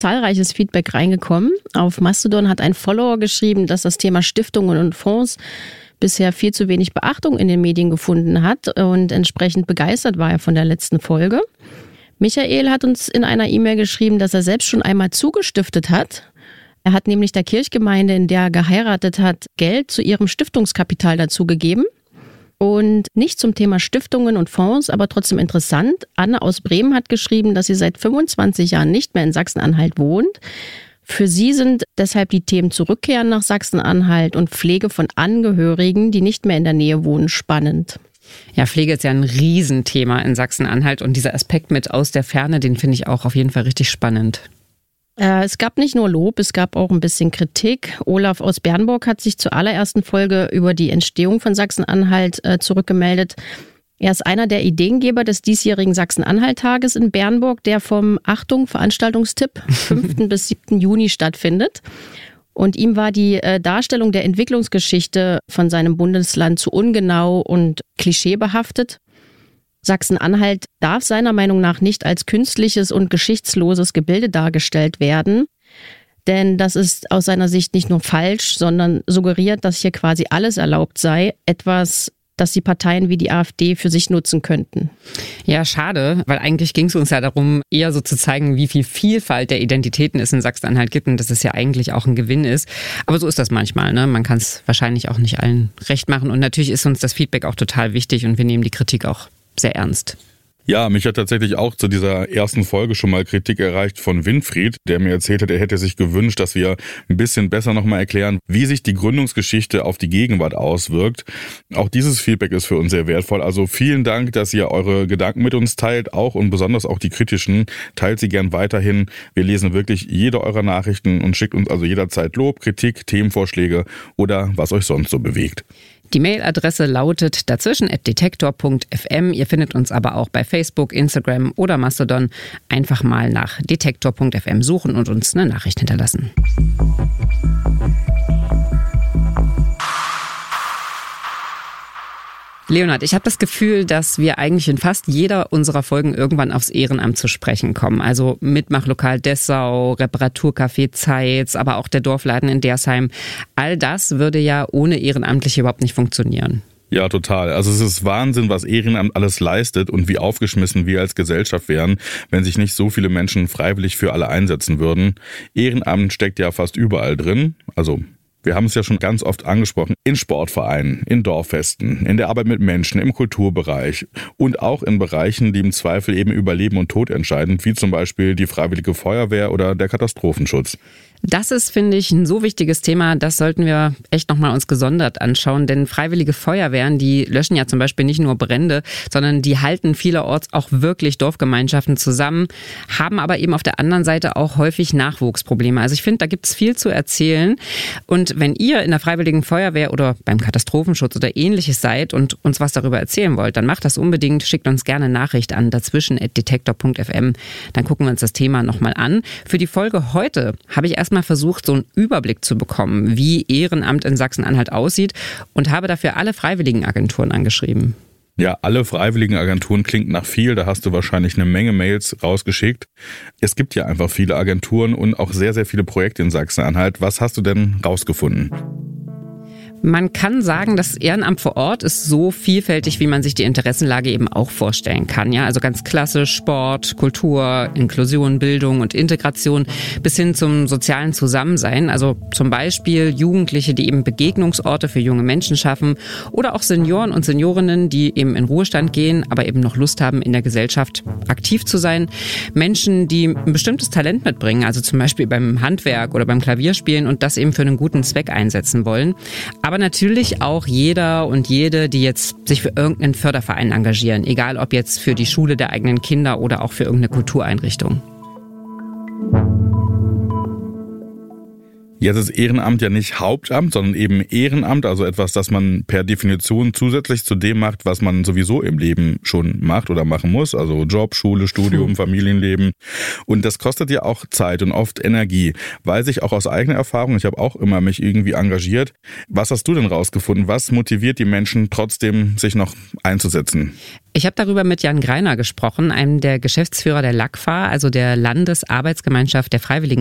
zahlreiches Feedback reingekommen. Auf Mastodon hat ein Follower geschrieben, dass das Thema Stiftungen und Fonds bisher viel zu wenig Beachtung in den Medien gefunden hat und entsprechend begeistert war er von der letzten Folge. Michael hat uns in einer E-Mail geschrieben, dass er selbst schon einmal zugestiftet hat. Er hat nämlich der Kirchgemeinde, in der er geheiratet hat, Geld zu ihrem Stiftungskapital dazugegeben. Und nicht zum Thema Stiftungen und Fonds, aber trotzdem interessant. Anne aus Bremen hat geschrieben, dass sie seit 25 Jahren nicht mehr in Sachsen-Anhalt wohnt. Für sie sind deshalb die Themen Zurückkehren nach Sachsen-Anhalt und Pflege von Angehörigen, die nicht mehr in der Nähe wohnen, spannend. Ja, Pflege ist ja ein Riesenthema in Sachsen-Anhalt und dieser Aspekt mit aus der Ferne, den finde ich auch auf jeden Fall richtig spannend. Es gab nicht nur Lob, es gab auch ein bisschen Kritik. Olaf aus Bernburg hat sich zur allerersten Folge über die Entstehung von Sachsen-Anhalt zurückgemeldet. Er ist einer der Ideengeber des diesjährigen Sachsen-Anhalt-Tages in Bernburg, der vom, Achtung, Veranstaltungstipp, 5. bis 7. Juni stattfindet. Und ihm war die Darstellung der Entwicklungsgeschichte von seinem Bundesland zu ungenau und klischeebehaftet. Sachsen-Anhalt darf seiner Meinung nach nicht als künstliches und geschichtsloses Gebilde dargestellt werden. Denn das ist aus seiner Sicht nicht nur falsch, sondern suggeriert, dass hier quasi alles erlaubt sei. Etwas, das die Parteien wie die AfD für sich nutzen könnten. Ja, schade, weil eigentlich ging es uns ja darum, eher so zu zeigen, wie viel Vielfalt der Identitäten es in Sachsen-Anhalt gibt und dass es ja eigentlich auch ein Gewinn ist. Aber so ist das manchmal, ne? Man kann es wahrscheinlich auch nicht allen recht machen. Und natürlich ist uns das Feedback auch total wichtig und wir nehmen die Kritik auch sehr ernst. Ja, mich hat tatsächlich auch zu dieser ersten Folge schon mal Kritik erreicht von Winfried, der mir erzählt hat, er hätte sich gewünscht, dass wir ein bisschen besser nochmal erklären, wie sich die Gründungsgeschichte auf die Gegenwart auswirkt. Auch dieses Feedback ist für uns sehr wertvoll. Also vielen Dank, dass ihr eure Gedanken mit uns teilt, auch und besonders auch die kritischen. Teilt sie gern weiterhin. Wir lesen wirklich jede eurer Nachrichten und schickt uns also jederzeit Lob, Kritik, Themenvorschläge oder was euch sonst so bewegt. Die Mailadresse lautet dazwischen@detektor.fm. Ihr findet uns aber auch bei Facebook, Instagram oder Mastodon. Einfach mal nach detektor.fm suchen und uns eine Nachricht hinterlassen. Leonhard, ich habe das Gefühl, dass wir eigentlich in fast jeder unserer Folgen irgendwann aufs Ehrenamt zu sprechen kommen. Also Mitmachlokal Dessau, Reparaturcafé Zeitz, aber auch der Dorfladen in Dersheim. All das würde ja ohne Ehrenamtliche überhaupt nicht funktionieren. Ja, total. Also es ist Wahnsinn, was Ehrenamt alles leistet und wie aufgeschmissen wir als Gesellschaft wären, wenn sich nicht so viele Menschen freiwillig für alle einsetzen würden. Ehrenamt steckt ja fast überall drin, also wir haben es ja schon ganz oft angesprochen, in Sportvereinen, in Dorffesten, in der Arbeit mit Menschen, im Kulturbereich und auch in Bereichen, die im Zweifel eben über Leben und Tod entscheiden, wie zum Beispiel die Freiwillige Feuerwehr oder der Katastrophenschutz. Das ist, finde ich, ein so wichtiges Thema, das sollten wir echt nochmal uns gesondert anschauen, denn freiwillige Feuerwehren, die löschen ja zum Beispiel nicht nur Brände, sondern die halten vielerorts auch wirklich Dorfgemeinschaften zusammen, haben aber eben auf der anderen Seite auch häufig Nachwuchsprobleme. Also ich finde, da gibt es viel zu erzählen und wenn ihr in der freiwilligen Feuerwehr oder beim Katastrophenschutz oder ähnliches seid und uns was darüber erzählen wollt, dann macht das unbedingt, schickt uns gerne eine Nachricht an dazwischen@detektor.fm, dann gucken wir uns das Thema nochmal an. Für die Folge heute habe ich erstmal versucht, so einen Überblick zu bekommen, wie Ehrenamt in Sachsen-Anhalt aussieht und habe dafür alle Freiwilligenagenturen angeschrieben. Ja, alle Freiwilligenagenturen klingt nach viel, da hast du wahrscheinlich eine Menge Mails rausgeschickt. Es gibt ja einfach viele Agenturen und auch sehr, sehr viele Projekte in Sachsen-Anhalt. Was hast du denn rausgefunden? Man kann sagen, das Ehrenamt vor Ort ist so vielfältig, wie man sich die Interessenlage eben auch vorstellen kann. Ja, also ganz klassisch Sport, Kultur, Inklusion, Bildung und Integration bis hin zum sozialen Zusammensein. Also zum Beispiel Jugendliche, die eben Begegnungsorte für junge Menschen schaffen oder auch Senioren und Seniorinnen, die eben in Ruhestand gehen, aber eben noch Lust haben, in der Gesellschaft aktiv zu sein. Menschen, die ein bestimmtes Talent mitbringen, also zum Beispiel beim Handwerk oder beim Klavierspielen und das eben für einen guten Zweck einsetzen wollen. Aber natürlich auch jeder und jede, die jetzt sich für irgendeinen Förderverein engagieren, egal ob jetzt für die Schule der eigenen Kinder oder auch für irgendeine Kultureinrichtung. Jetzt ist Ehrenamt ja nicht Hauptamt, sondern eben Ehrenamt, also etwas, das man per Definition zusätzlich zu dem macht, was man sowieso im Leben schon macht oder machen muss, also Job, Schule, Studium, Familienleben. Und das kostet ja auch Zeit und oft Energie. Weiß ich auch aus eigener Erfahrung, ich habe auch immer mich irgendwie engagiert. Was hast du denn rausgefunden? Was motiviert die Menschen trotzdem, sich noch einzusetzen? Ich habe darüber mit Jan Greiner gesprochen, einem der Geschäftsführer der LAGFA, also der Landesarbeitsgemeinschaft der Freiwilligen